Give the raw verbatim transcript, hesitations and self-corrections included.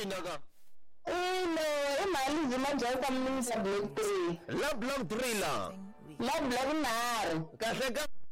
wina ka Ino, imali zima njalo kamnisa Black three. love love thriller Love love naro. kahle ka